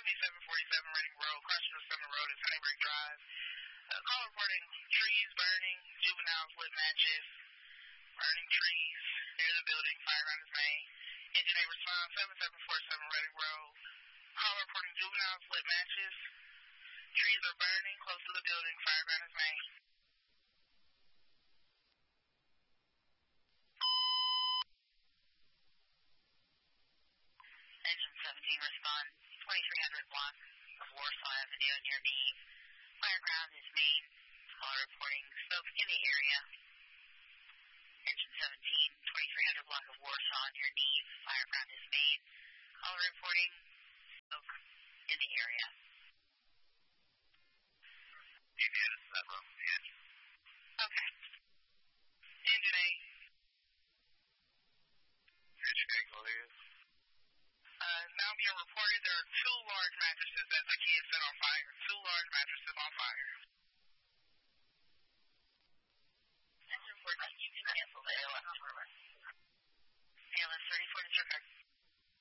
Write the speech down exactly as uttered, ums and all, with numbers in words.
seventy-seven forty-seven Reading Road, Crushing Center Road is Honeyberg Drive. Uh, call reporting trees burning, juveniles lit matches, burning trees near the building, fire around is main. Engine A response, seventy-seven forty-seven Reading Road. Call reporting juveniles lit matches, trees are burning close to the building, fire around is main. Engine seventeen response, twenty-three hundred block of Warsaw Avenue near Neve. Fireground is main. Call reporting smoke in the area. Engine seventeen, twenty-three hundred block of Warsaw near Neve. Fireground is main. Call reporting smoke in the area. You get it, that room, the engine. Okay. Engine A. Engine A, go ahead. Uh, now being reported, there are two large mattresses that the kids set on fire. Two large mattresses on fire. Engine fourteen, you can cancel the A L S. A L S thirty-four disregard.